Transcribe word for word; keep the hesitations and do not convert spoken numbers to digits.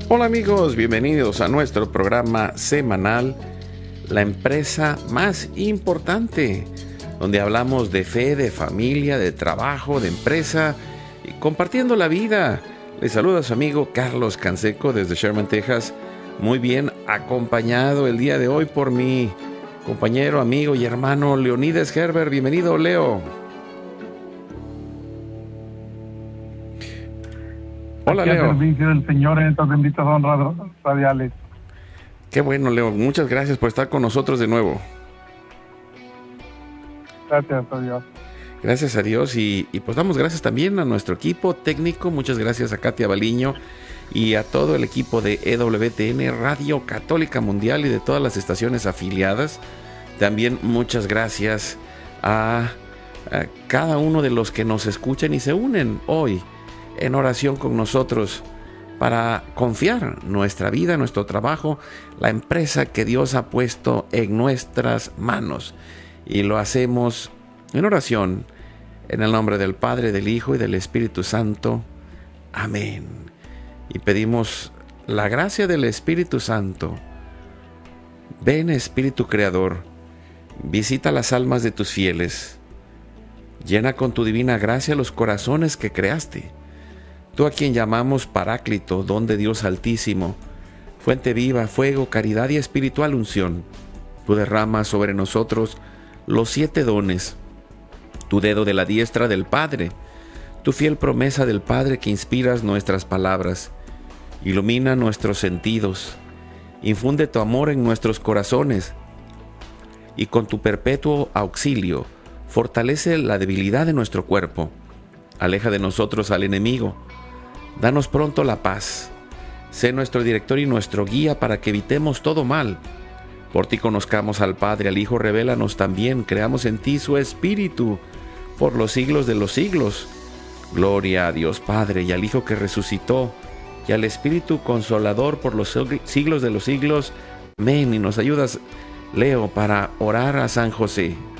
Hola amigos, bienvenidos a nuestro programa semanal, la empresa más importante, donde hablamos de fe, de familia, de trabajo, de empresa y compartiendo la vida. Les saluda su amigo Carlos Canseco desde Sherman, Texas, muy bien acompañado el día de hoy por mi compañero, amigo y hermano Leonides Gerber. Bienvenido, Leo. Hola, Aquí Leo. al servicio del Señor en estas benditas honras radiales. Qué bueno, Leo. Muchas gracias por estar con nosotros de nuevo. Gracias a Dios. Gracias a Dios y, y pues damos gracias también a nuestro equipo técnico. Muchas gracias a Katia Baliño y a todo el equipo de E W T N Radio Católica Mundial y de todas las estaciones afiliadas. También muchas gracias a, a cada uno de los que nos escuchan y se unen hoy en oración con nosotros para confiar nuestra vida, nuestro trabajo, la empresa que Dios ha puesto en nuestras manos. Y lo hacemos en oración, en el nombre del Padre, del Hijo y del Espíritu Santo. Amén. Y pedimos la gracia del Espíritu Santo. Ven, Espíritu Creador, visita las almas de tus fieles. Llena con tu divina gracia los corazones que creaste. Tú a quien llamamos Paráclito, don de Dios Altísimo, fuente viva, fuego, caridad y espiritual unción, tú derramas sobre nosotros los siete dones, tu dedo de la diestra del Padre, tu fiel promesa del Padre que inspiras nuestras palabras, ilumina nuestros sentidos, infunde tu amor en nuestros corazones y con tu perpetuo auxilio fortalece la debilidad de nuestro cuerpo, aleja de nosotros al enemigo. Danos pronto la paz. Sé nuestro director y nuestro guía para que evitemos todo mal. Por ti conozcamos al Padre, al Hijo, revélanos también. Creamos en ti su Espíritu por los siglos de los siglos. Gloria a Dios Padre y al Hijo que resucitó y al Espíritu Consolador por los siglos de los siglos. Amén. Y nos ayudas, Leo, para orar a San José.